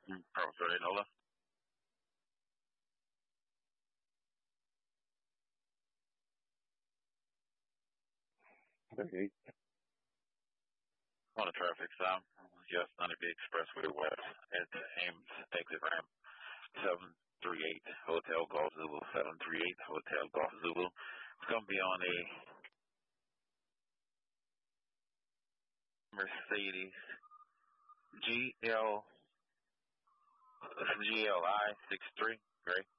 Professor Enola. Okay. On the traffic stop, yes, Honeybee Expressway West at the Ames exit ramp, 738 Hotel Golf Zulu, 738 Hotel Golf Zulu. It's going to be on a Mercedes GLI 63 gray.